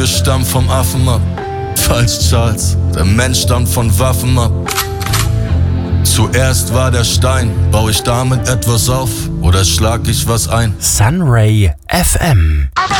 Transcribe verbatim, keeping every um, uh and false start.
Wir stammen vom Affen ab. Falsch, Charles, der Mensch stammt von Waffen ab. Zuerst war der Stein, bau ich damit etwas auf oder schlag ich was ein? Sunray F M. Aber